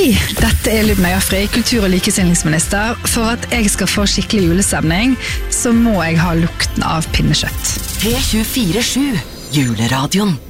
Hei, dette Ludmilla Jafri, kultur- og likestillingsminister. For at jeg skal få skikkelig julestemning, så må jeg ha lukten av pinnekjøtt. P24/7, juleradioen.